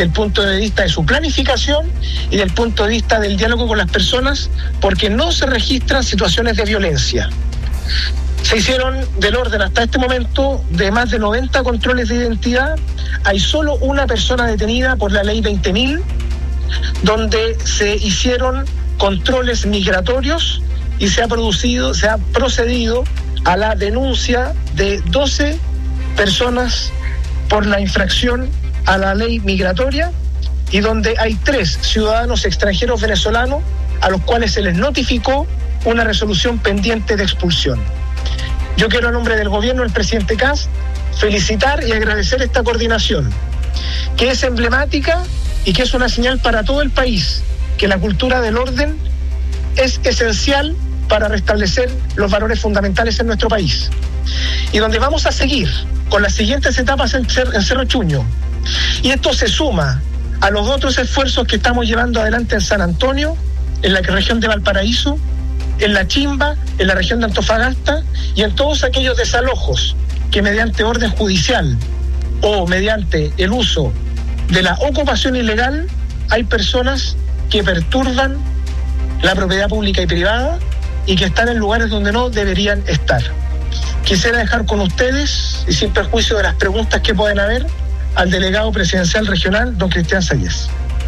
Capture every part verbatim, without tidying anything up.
del punto de vista de su planificación y del punto de vista del diálogo con las personas, porque no se registran situaciones de violencia. Se hicieron del orden hasta este momento de más de noventa controles de identidad. Hay solo una persona detenida por la ley veinte mil, donde se hicieron controles migratorios y se ha producido, se ha procedido a la denuncia de doce personas por la infracción a la ley migratoria, y donde hay tres ciudadanos extranjeros venezolanos a los cuales se les notificó una resolución pendiente de expulsión. Yo quiero, en nombre del gobierno del presidente Kast, felicitar y agradecer esta coordinación, que es emblemática y que es una señal para todo el país, que la cultura del orden es esencial para restablecer los valores fundamentales en nuestro país. Y donde vamos a seguir con las siguientes etapas en Cerro Chuño. Y esto se suma a los otros esfuerzos que estamos llevando adelante en San Antonio, en la región de Valparaíso, en La Chimba, en la región de Antofagasta, y en todos aquellos desalojos que mediante orden judicial o mediante el uso de la ocupación ilegal hay personas que perturban la propiedad pública y privada y que están en lugares donde no deberían estar. Quisiera dejar con ustedes, y sin perjuicio de las preguntas que pueden haber, al delegado presidencial regional, don Cristian Sayes.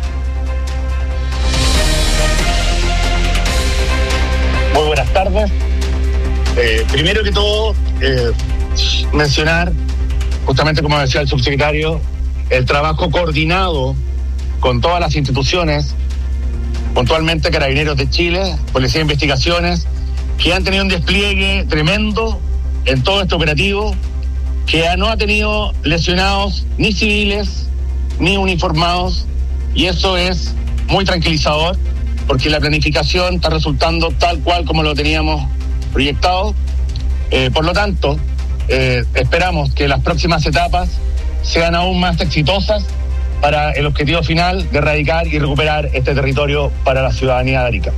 Muy buenas tardes. Eh, primero que todo, eh, mencionar, justamente como decía el subsecretario, el trabajo coordinado con todas las instituciones, puntualmente Carabineros de Chile, Policía de Investigaciones, que han tenido un despliegue tremendo en todo este operativo, que no ha tenido lesionados ni civiles ni uniformados, y eso es muy tranquilizador, porque la planificación está resultando tal cual como lo teníamos proyectado. Eh, por lo tanto, eh, esperamos que las próximas etapas sean aún más exitosas para el objetivo final de erradicar y recuperar este territorio para la ciudadanía de Arica.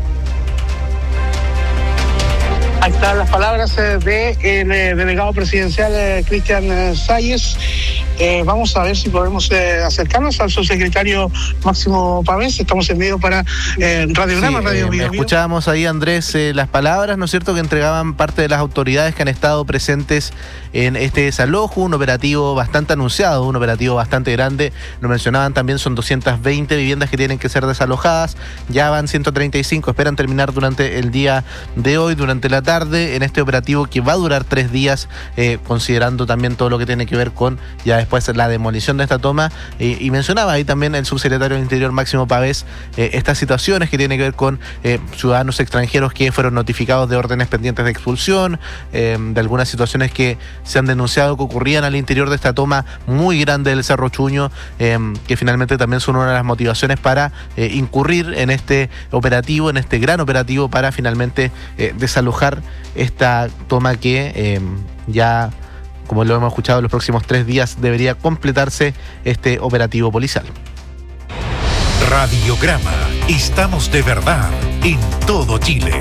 Ahí están las palabras del de, eh, delegado presidencial eh, Cristian eh, Sayes. Eh, vamos a ver si podemos eh, acercarnos al subsecretario Máximo Pavés. Estamos en medio para eh, Radiograma, sí, Radio eh, Bio. Escuchábamos ahí, Andrés, eh, las palabras, ¿no es cierto?, que entregaban parte de las autoridades que han estado presentes en este desalojo, un operativo bastante anunciado, un operativo bastante grande. Lo mencionaban también, son doscientas veinte viviendas que tienen que ser desalojadas. Ya van ciento treinta y cinco, esperan terminar durante el día de hoy, durante la tarde, en este operativo que va a durar tres días, eh, considerando también todo lo que tiene que ver con ya después la demolición de esta toma, eh, y mencionaba ahí también el subsecretario del Interior Máximo Pavés eh, estas situaciones que tienen que ver con eh, ciudadanos extranjeros que fueron notificados de órdenes pendientes de expulsión, eh, de algunas situaciones que se han denunciado que ocurrían al interior de esta toma muy grande del Cerro Chuño, eh, que finalmente también son una de las motivaciones para eh, incurrir en este operativo, en este gran operativo para finalmente eh, desalojar esta toma que eh, ya, como lo hemos escuchado, en los próximos tres días debería completarse este operativo policial. Radiograma. Estamos de verdad en todo Chile.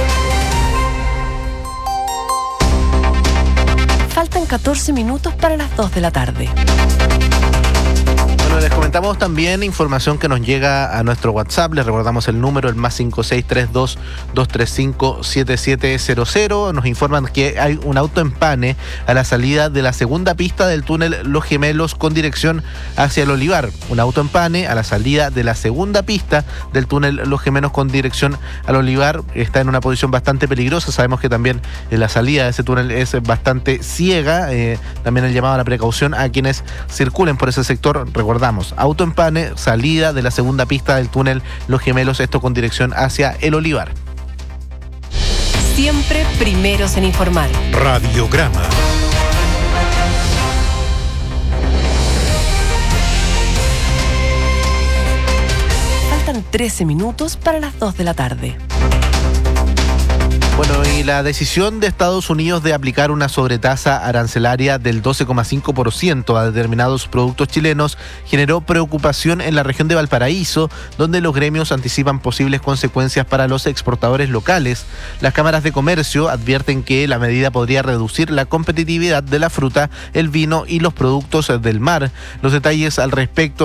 Faltan catorce minutos para las dos de la tarde. Bueno, les comentamos también información que nos llega a nuestro WhatsApp. Les recordamos el número, el más cinco seis tres dos, dos tres cinco, siete siete cero cero. Nos informan que hay un auto empane a la salida de la segunda pista del túnel Los Gemelos con dirección hacia el Olivar. Un auto empane a la salida de la segunda pista del túnel Los Gemelos con dirección al Olivar. Está en una posición bastante peligrosa. Sabemos que también la salida de ese túnel es bastante ciega. Eh, también el llamado a la precaución a quienes circulen por ese sector. Recordamos, auto empane, salida de la segunda pista del túnel Los Gemelos, esto con dirección hacia el Olivar. Siempre primeros en informar. Radiograma. Faltan trece minutos para las dos de la tarde. Bueno, y la decisión de Estados Unidos de aplicar una sobretasa arancelaria del doce coma cinco por ciento a determinados productos chilenos generó preocupación en la región de Valparaíso, donde los gremios anticipan posibles consecuencias para los exportadores locales. Las cámaras de comercio advierten que la medida podría reducir la competitividad de la fruta, el vino y los productos del mar. Los detalles al respecto